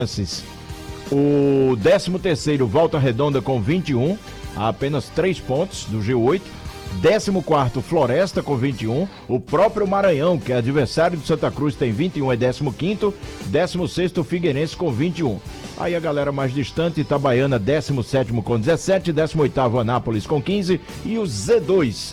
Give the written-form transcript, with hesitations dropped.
O 13º, Volta Redonda, com 21, a apenas 3 pontos do G8. 14º, Floresta, com 21. O próprio Maranhão, que é adversário do Santa Cruz, tem 21, é 15º. 16º, Figueirense, com 21. Aí a galera mais distante, Itabaiana, 17º com 17. 18º, Anápolis, com 15. E o Z2,